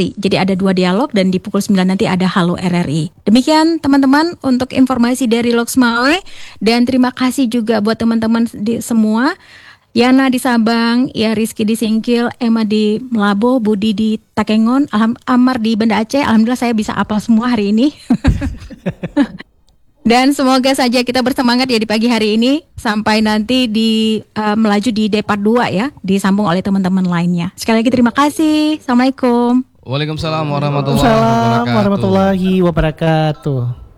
interaksi. Jadi ada 2 dialog dan di pukul 9 nanti ada Halo RRI. Demikian teman-teman untuk informasi dari Loks Mawe, dan terima kasih juga buat teman-teman semua. Yana di Sabang, ya Rizky di Singkil, Emma di Melabo, Budi di Takengon, Amar di Banda Aceh. Alhamdulillah saya bisa apal semua hari ini. Dan semoga saja kita bersemangat ya di pagi hari ini sampai nanti melaju di Depart 2 ya, disambung oleh teman-teman lainnya. Sekali lagi terima kasih. Assalamualaikum. Waalaikumsalam warahmatullahi wabarakatuh. Warahmatullahi wabarakatuh.